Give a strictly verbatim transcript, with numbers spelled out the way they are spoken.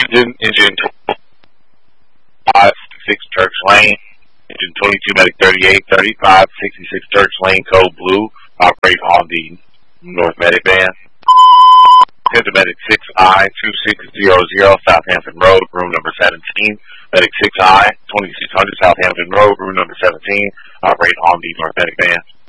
Engine, engine five six Church Lane. Engine twenty-two Medic thirty-eight thirty-five sixty-six Church Lane, code blue. Operate on the North Medic van. Send to Medic six I two six zero zero Southampton Road, room number seventeen. Medic six I twenty-six hundred Southampton Road, room number seventeen. Operate on the North Medic van.